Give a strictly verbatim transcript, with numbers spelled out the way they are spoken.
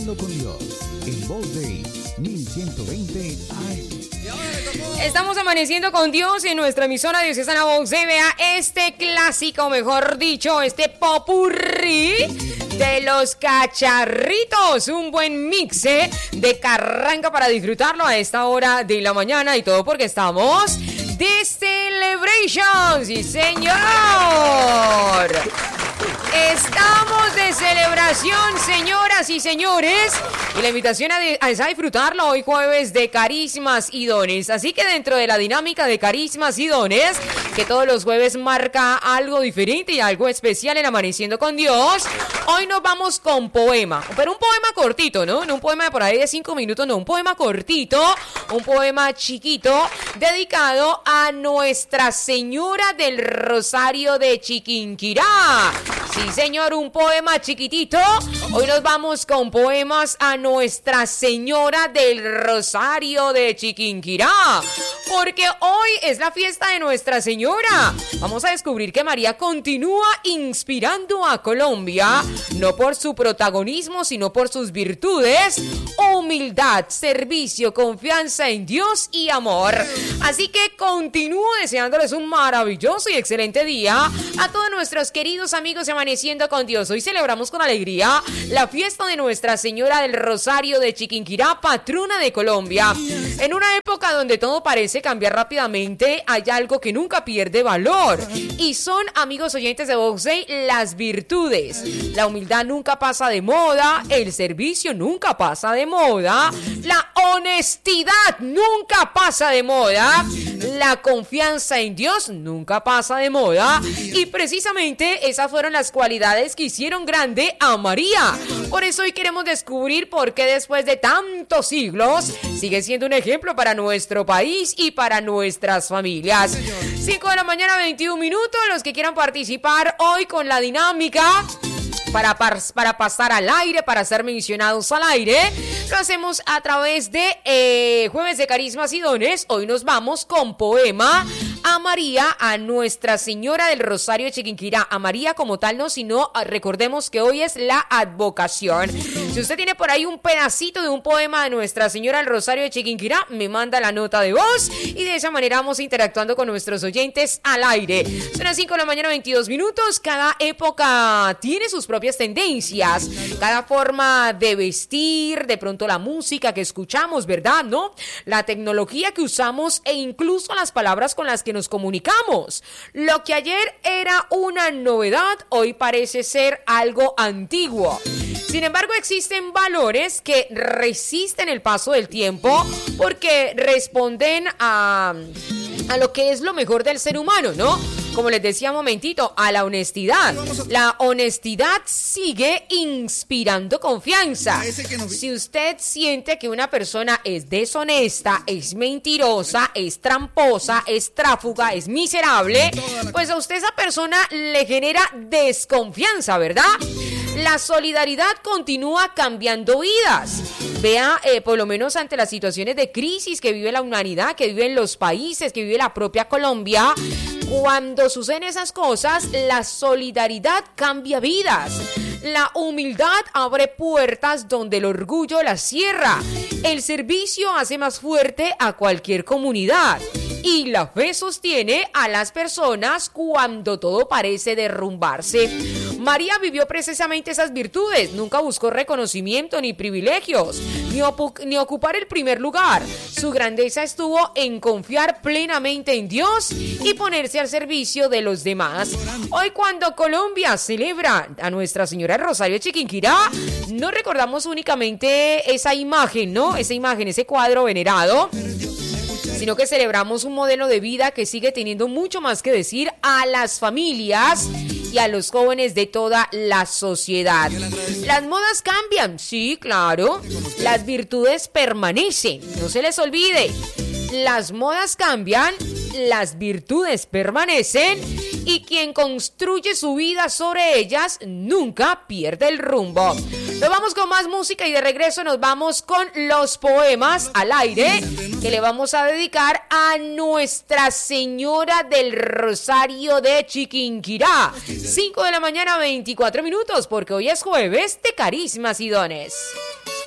Amaneciendo con Dios, en Voz Day mil ciento veinte A M. Estamos amaneciendo con Dios en nuestra emisora diocesana Voz Day. Vea este clásico, mejor dicho, este popurrí de los cacharritos. Un buen mix ¿eh? de carranga para disfrutarlo a esta hora de la mañana y todo porque estamos de celebration. ¡Sí, señor! Estamos de celebración, señoras y señores, y la invitación a, de, a disfrutarlo hoy jueves de carismas y dones. Así que dentro de la dinámica de carismas y dones, que todos los jueves marca algo diferente y algo especial en Amaneciendo con Dios, hoy nos vamos con poema, pero un poema cortito, ¿no? No un poema de por ahí de cinco minutos, no, un poema cortito, un poema chiquito, dedicado a Nuestra Señora del Rosario de Chiquinquirá. Sí, señor, un poema chiquitito. Hoy nos vamos con poemas a Nuestra Señora del Rosario de Chiquinquirá, porque hoy es la fiesta de Nuestra Señora. Vamos a descubrir que María continúa inspirando a Colombia, no por su protagonismo, sino por sus virtudes: humildad, servicio, confianza en Dios y amor. Así que continúo deseándoles un maravilloso y excelente día a todos nuestros queridos amigos de Amaneciendo con Dios. Hoy celebramos con alegría la fiesta de Nuestra Señora del Rosario de Chiquinquirá, patrona de Colombia. En una época donde todo parece cambiar rápidamente, hay algo que nunca pierde valor, y son, amigos oyentes de Vox Day, las virtudes. La humildad nunca pasa de moda, el servicio nunca pasa de moda, la honestidad nunca pasa de moda, la confianza en Dios nunca pasa de moda, y precisamente esas fueron las cualidades que hicieron grande a María. Por eso hoy queremos descubrir por qué después de tantos siglos sigue siendo un ejemplo para nuestro país y para nuestras familias. cinco de la mañana, veintiún minutos. Los que quieran participar hoy con la dinámica Para, para pasar al aire, para ser mencionados al aire, lo hacemos a través de eh, Jueves de Carismas y Dones. Hoy nos vamos con poema a María, a Nuestra Señora del Rosario de Chiquinquirá. A María como tal no, sino recordemos que hoy es la advocación. Si usted tiene por ahí un pedacito de un poema de Nuestra Señora del Rosario de Chiquinquirá, me manda la nota de voz y de esa manera vamos interactuando con nuestros oyentes al aire. Son las cinco de la mañana, veintidós minutos. Cada época tiene sus propias tendencias, cada forma de vestir, de pronto la música que escuchamos, ¿verdad? ¿No? La tecnología que usamos e incluso las palabras con las que nos comunicamos. Lo que ayer era una novedad, hoy parece ser algo antiguo. Sin embargo, existen valores que resisten el paso del tiempo porque responden a, a lo que es lo mejor del ser humano, ¿no? Como les decía un momentito, a la honestidad. La honestidad sigue inspirando confianza. Si usted siente que una persona es deshonesta, es mentirosa, es tramposa, es tráfuga, es miserable, pues a usted esa persona le genera desconfianza, ¿verdad? La solidaridad continúa cambiando vidas. Vea, eh, por lo menos ante las situaciones de crisis que vive la humanidad, que viven los países, que vive la propia Colombia, cuando suceden esas cosas, la solidaridad cambia vidas. La humildad abre puertas donde el orgullo las cierra. El servicio hace más fuerte a cualquier comunidad. Y la fe sostiene a las personas cuando todo parece derrumbarse. María vivió precisamente esas virtudes. Nunca buscó reconocimiento ni privilegios, ni, opu- ni ocupar el primer lugar. Su grandeza estuvo en confiar plenamente en Dios y ponerse al servicio de los demás. Hoy, cuando Colombia celebra a Nuestra Señora del Rosario de Chiquinquirá, no recordamos únicamente esa imagen, ¿no? Esa imagen, ese cuadro venerado, sino que celebramos un modelo de vida que sigue teniendo mucho más que decir a las familias y a los jóvenes de toda la sociedad. Las modas cambian, sí, claro. Las virtudes permanecen, no se les olvide. Las modas cambian, las virtudes permanecen, y quien construye su vida sobre ellas nunca pierde el rumbo. Nos vamos con más música y de regreso nos vamos con los poemas al aire que le vamos a dedicar a Nuestra Señora del Rosario de Chiquinquirá. cinco de la mañana, veinticuatro minutos, porque hoy es jueves de Carismas y Dones.